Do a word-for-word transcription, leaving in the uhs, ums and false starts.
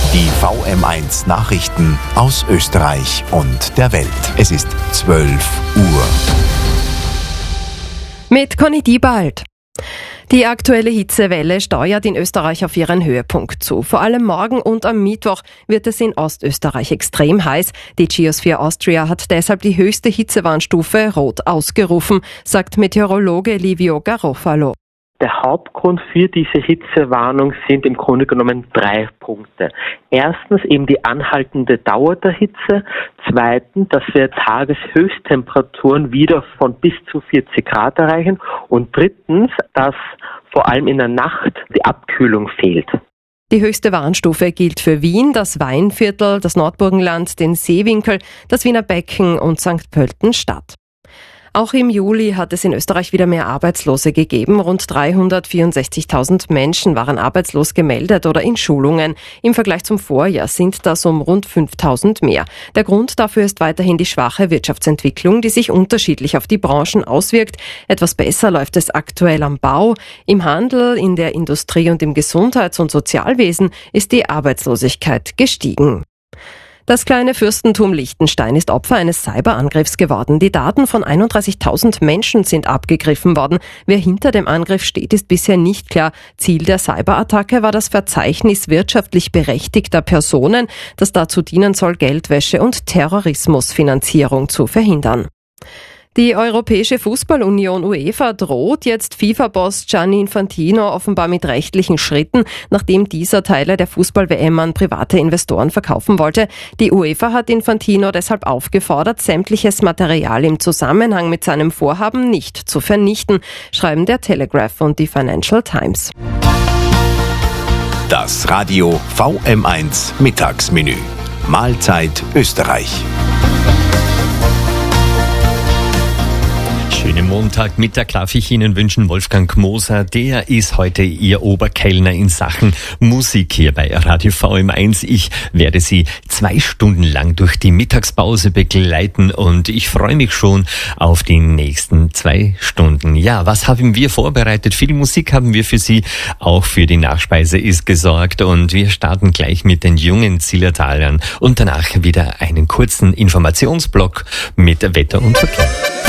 Die V M eins Nachrichten aus Österreich und der Welt. Es ist zwölf Uhr. Mit Conny Diebald. Die aktuelle Hitzewelle steuert in Österreich auf ihren Höhepunkt zu. Vor allem morgen und am Mittwoch wird es in Ostösterreich extrem heiß. Die Geosphere Austria hat deshalb die höchste Hitzewarnstufe rot ausgerufen, sagt Meteorologe Livio Garofalo. Der Hauptgrund für diese Hitzewarnung sind im Grunde genommen drei Punkte. Erstens eben die anhaltende Dauer der Hitze. Zweitens, dass wir Tageshöchsttemperaturen wieder von bis zu vierzig Grad erreichen. Und drittens, dass vor allem in der Nacht die Abkühlung fehlt. Die höchste Warnstufe gilt für Wien, das Weinviertel, das Nordburgenland, den Seewinkel, das Wiener Becken und Sankt Pölten-Stadt. Auch im Juli hat es in Österreich wieder mehr Arbeitslose gegeben. Rund dreihundertvierundsechzigtausend Menschen waren arbeitslos gemeldet oder in Schulungen. Im Vergleich zum Vorjahr sind das um rund fünftausend mehr. Der Grund dafür ist weiterhin die schwache Wirtschaftsentwicklung, die sich unterschiedlich auf die Branchen auswirkt. Etwas besser läuft es aktuell am Bau. Im Handel, in der Industrie und im Gesundheits- und Sozialwesen ist die Arbeitslosigkeit gestiegen. Das kleine Fürstentum Liechtenstein ist Opfer eines Cyberangriffs geworden. Die Daten von einunddreißigtausend Menschen sind abgegriffen worden. Wer hinter dem Angriff steht, ist bisher nicht klar. Ziel der Cyberattacke war das Verzeichnis wirtschaftlich berechtigter Personen, das dazu dienen soll, Geldwäsche und Terrorismusfinanzierung zu verhindern. Die Europäische Fußballunion UEFA droht jetzt FIFA-Boss Gianni Infantino offenbar mit rechtlichen Schritten, nachdem dieser Teile der Fußball-W M an private Investoren verkaufen wollte. Die UEFA hat Infantino deshalb aufgefordert, sämtliches Material im Zusammenhang mit seinem Vorhaben nicht zu vernichten, schreiben der Telegraph und die Financial Times. Das Radio V M eins Mittagsmenü. Mahlzeit Österreich. Schönen Montagmittag darf ich Ihnen wünschen. Wolfgang Moser, der ist heute Ihr Oberkellner in Sachen Musik hier bei Radio V M eins. Ich werde Sie zwei Stunden lang durch die Mittagspause begleiten und ich freue mich schon auf die nächsten zwei Stunden. Ja, was haben wir vorbereitet? Viel Musik haben wir für Sie. Auch für die Nachspeise ist gesorgt und wir starten gleich mit den jungen Zillertalern und danach wieder einen kurzen Informationsblock mit Wetter und Verkehr.